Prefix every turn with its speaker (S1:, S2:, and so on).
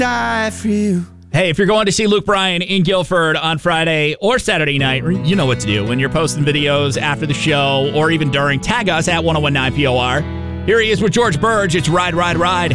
S1: die for you.
S2: Hey, if you're going to see Luke Bryan in Guilford on Friday or Saturday night, you know what to do. When you're posting videos after the show or even during, tag us at 1019 POR. Here he is with George Burge. It's Ride, Ride, Ride.